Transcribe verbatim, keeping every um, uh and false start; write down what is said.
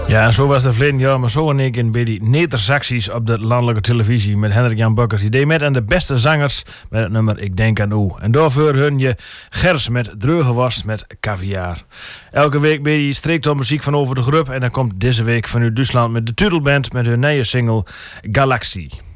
Ja, en zo was het verleden jaar, maar zo in één keer bij die Nedersaksies op de landelijke televisie met Hendrik Jan Bukkers. Die deed met aan de beste zangers met het nummer Ik Denk aan U. En daarvoor hun je Gers met Dreugewast met Caviar. Elke week ben je streekt al muziek van over de groep en dan komt deze week vanuit Duitsland met de Tudelband met hun nieuwe single Galaxie.